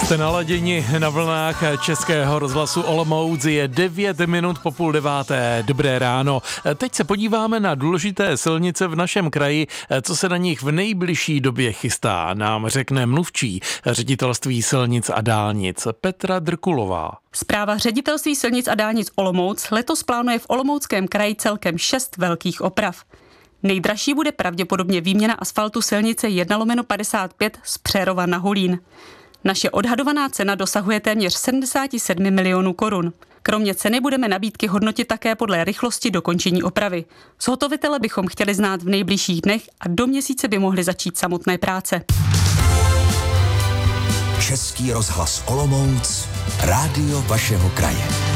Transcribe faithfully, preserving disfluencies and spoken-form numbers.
Jste naladěni na vlnách Českého rozhlasu Olomouc, je devět minut po půl deváté. Dobré ráno. Teď se podíváme na důležité silnice v našem kraji, co se na nich v nejbližší době chystá. Nám řekne mluvčí Ředitelství silnic a dálnic Petra Drkulová. Správa Ředitelství silnic a dálnic Olomouc letos plánuje v Olomouckém kraji celkem šest velkých oprav. Nejdražší bude pravděpodobně výměna asfaltu silnice jedna lomeno padesát pět z Přerova na Hulín. Naše odhadovaná cena dosahuje téměř sedmdesát sedm milionů korun. Kromě ceny budeme nabídky hodnotit také podle rychlosti dokončení opravy. Zhotovitele bychom chtěli znát v nejbližších dnech a do měsíce by mohly začít samotné práce. Český rozhlas Olomouc, rádio vašeho kraje.